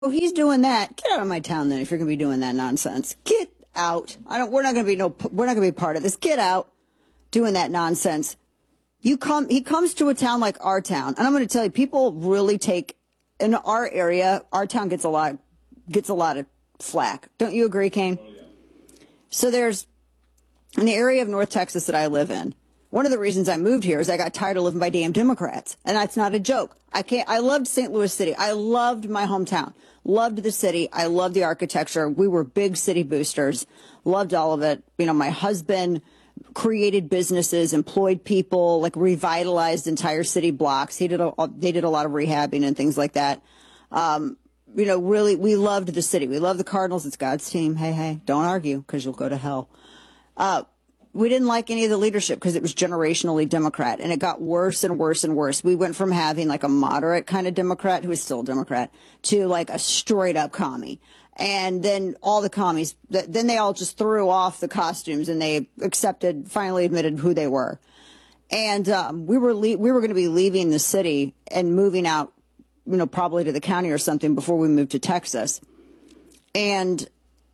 he's doing that. Get out of my town then if you're going to be doing that nonsense. Get out. We're not going to be part of this. Get out doing that nonsense. He comes to a town like our town, and I'm going to tell you, people really take, in our area, our town gets a lot of flack. Don't you agree, Kane? Oh, yeah. So there's, in the area of North Texas that I live in, one of the reasons I moved here is I got tired of living by damn Democrats. And that's not a joke. I loved St. Louis City. I loved my hometown. Loved the city. I loved the architecture. We were big city boosters. Loved all of it. You know, my husband created businesses, employed people, like revitalized entire city blocks. They did a lot of rehabbing and things like that. You know, really, we loved the city. We love the Cardinals. It's God's team. Hey, don't argue because you'll go to hell. We didn't like any of the leadership because it was generationally Democrat, and it got worse and worse and worse. We went from having like a moderate kind of Democrat who is still a Democrat to like a straight up commie. And then all the commies, then they all just threw off the costumes and they finally admitted who they were. And we were going to be leaving the city and moving out, you know, probably to the county or something before we moved to Texas. And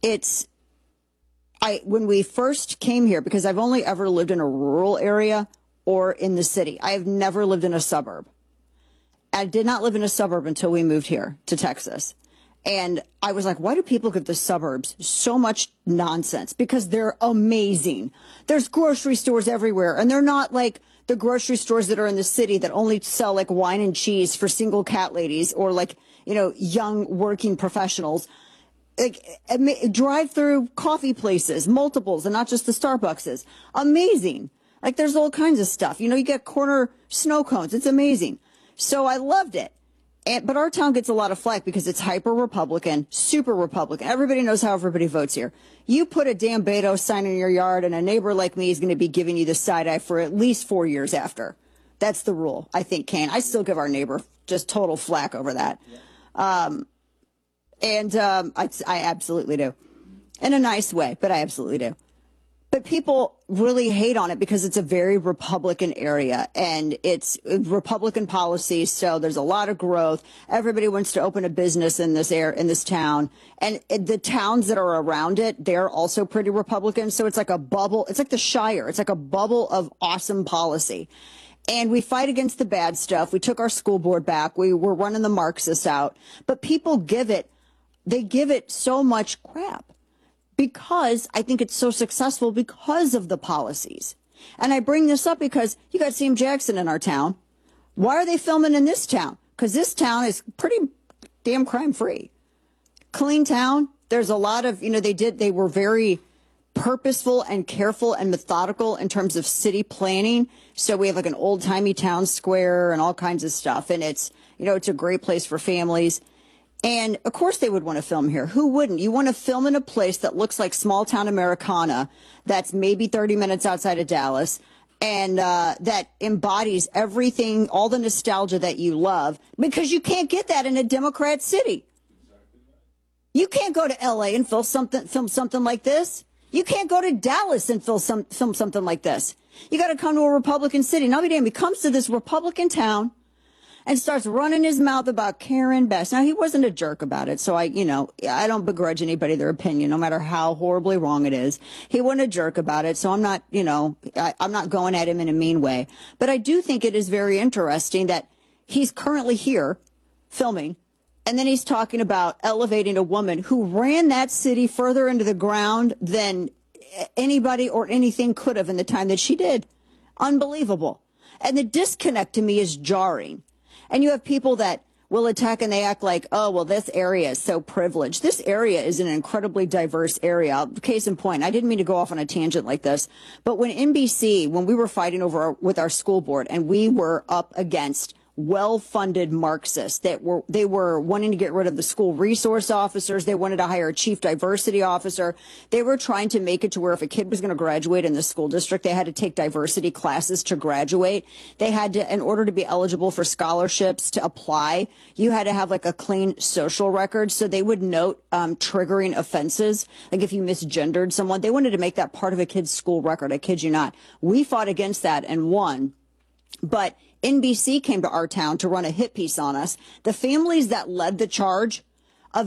when we first came here, because I've only ever lived in a rural area or in the city. I have never lived in a suburb. I did not live in a suburb until we moved here to Texas. And I was like, why do people give the suburbs so much nonsense? Because they're amazing. There's grocery stores everywhere. And they're not like the grocery stores that are in the city that only sell like wine and cheese for single cat ladies or like, you know, young working professionals. Like drive-through coffee places, multiples, and not just the Starbuckses. Amazing. Like there's all kinds of stuff. You know, you get corner snow cones. It's amazing. So I loved it. But our town gets a lot of flack because it's hyper-Republican, super Republican. Everybody knows how everybody votes here. You put a damn Beto sign in your yard, and a neighbor like me is going to be giving you the side eye for at least 4 years after. That's the rule, I think, Kane. I still give our neighbor just total flack over that. Yeah. I absolutely do. In a nice way, but I absolutely do. But people really hate on it because it's a very Republican area and it's Republican policies. So there's a lot of growth. Everybody wants to open a business in this town, and the towns that are around it, they're also pretty Republican. So it's like a bubble. It's like the Shire. It's like a bubble of awesome policy. And we fight against the bad stuff. We took our school board back. We were running the Marxists out, but people give it so much crap. Because I think it's so successful because of the policies. And I bring this up because you got Sam Jackson in our town. Why are they filming in this town? Because this town is pretty damn crime free. Clean town. There's a lot of, you know, they were very purposeful and careful and methodical in terms of city planning. So we have like an old timey town square and all kinds of stuff. And it's, you know, it's a great place for families. And, of course, they would want to film here. Who wouldn't? You want to film in a place that looks like small-town Americana that's maybe 30 minutes outside of Dallas and that embodies everything, all the nostalgia that you love, because you can't get that in a Democrat city. You can't go to L.A. and film something like this. You can't go to Dallas and film something like this. You got to come to a Republican city. Now, he comes to this Republican town and starts running his mouth about Karen Bass. Now, he wasn't a jerk about it, so I don't begrudge anybody their opinion, no matter how horribly wrong it is. He wasn't a jerk about it, so I'm not, I'm not going at him in a mean way. But I do think it is very interesting that he's currently here filming, and then he's talking about elevating a woman who ran that city further into the ground than anybody or anything could have in the time that she did. Unbelievable. And the disconnect to me is jarring. And you have people that will attack and they act like, oh, well, this area is so privileged. This area is an incredibly diverse area. Case in point, I didn't mean to go off on a tangent like this, but when we were fighting with our school board and we were up against well-funded Marxists they were wanting to get rid of the school resource officers. They wanted to hire a chief diversity officer. They were trying to make it to where if a kid was going to graduate in the school district, they had to take diversity classes to graduate. They had to, in order to be eligible for scholarships to apply, you had to have like a clean social record. So they would note triggering offenses. Like if you misgendered someone, they wanted to make that part of a kid's school record. I kid you not. We fought against that and won. But NBC came to our town to run a hit piece on us. The families that led the charge